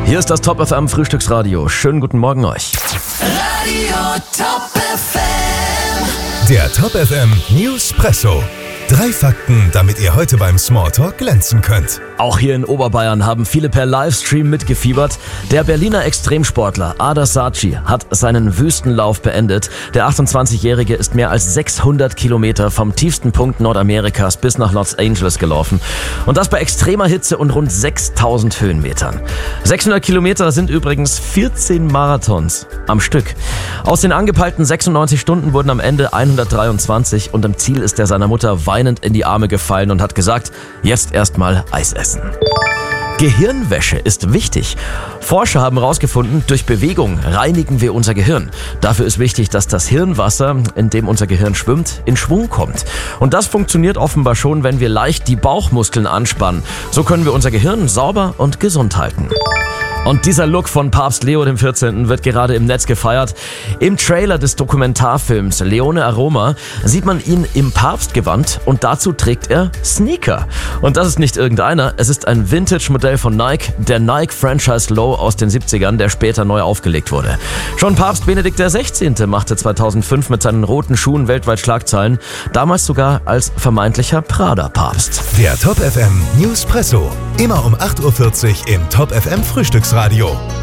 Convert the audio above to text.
Hier ist das Top FM Frühstücksradio. Schönen guten Morgen euch. Radio Top FM. Der Top FM Newspresso. 3 Fakten, damit ihr heute beim Smalltalk glänzen könnt. Auch hier in Oberbayern haben viele per Livestream mitgefiebert. Der Berliner Extremsportler Ada Saci hat seinen Wüstenlauf beendet. Der 28-Jährige ist mehr als 600 Kilometer vom tiefsten Punkt Nordamerikas bis nach Los Angeles gelaufen. Und das bei extremer Hitze und rund 6000 Höhenmetern. 600 Kilometer sind übrigens 14 Marathons am Stück. Aus den angepeilten 96 Stunden wurden am Ende 123 und im Ziel ist er seiner Mutter weinend in die Arme gefallen und hat gesagt, jetzt erstmal Eis essen. Gehirnwäsche ist wichtig. Forscher haben herausgefunden, durch Bewegung reinigen wir unser Gehirn. Dafür ist wichtig, dass das Hirnwasser, in dem unser Gehirn schwimmt, in Schwung kommt. Und das funktioniert offenbar schon, wenn wir leicht die Bauchmuskeln anspannen. So können wir unser Gehirn sauber und gesund halten. Und dieser Look von Papst Leo XIV. Wird gerade im Netz gefeiert. Im Trailer des Dokumentarfilms Leone Aroma sieht man ihn im Papstgewand und dazu trägt er Sneaker. Und das ist nicht irgendeiner, es ist ein Vintage-Modell von Nike, der Nike Franchise Low aus den 70ern, der später neu aufgelegt wurde. Schon Papst Benedikt XVI. Machte 2005 mit seinen roten Schuhen weltweit Schlagzeilen, damals sogar als vermeintlicher Prada-Papst. Der Top FM Newspresso. Immer um 8.40 Uhr im Top FM Frühstücksradio.